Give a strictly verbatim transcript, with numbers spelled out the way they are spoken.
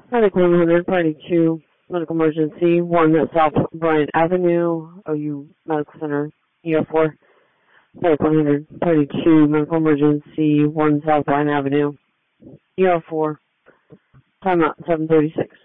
Medical one hundred, Party two, Medical Emergency, one at South Bryant Avenue, O U Medical Center, E R four. Medical one hundred, Party two, Medical Emergency, one South Bryant Avenue, E R four. Time out, seven thirty-six.